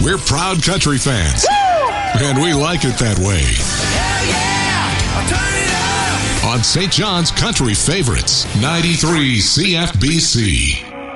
We're proud country fans. Woo! And we like it that way. Hell yeah! Turn it up! On St. John's Country Favorites, 93 CFBC.